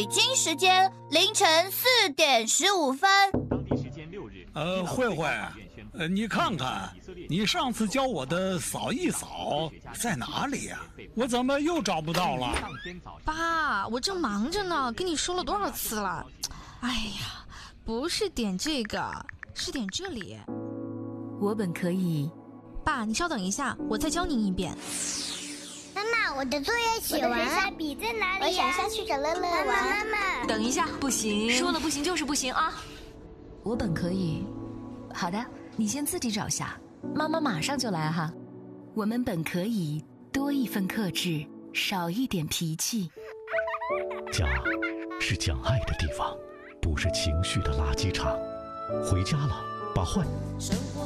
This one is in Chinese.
北京时间凌晨4点15分。 当地时间6日。 慧慧，你看看，你上次教我的扫一扫在哪里呀？我怎么又找不到了？ 爸，我正忙着呢，跟你说了多少次了？哎呀，不是点这个，是点这里。 我本可以。 爸，你稍等一下，我再教您一遍。 妈妈，我的作业写完了，下笔在哪里？我想下去找乐乐玩。妈妈， 等一下，不行， 说了不行就是不行啊！ 我本可以。好的，你先自己找下，妈妈马上就来哈。我们本可以多一份克制，少一点脾气。 家是讲爱的地方，不是情绪的垃圾场。回家了，把坏。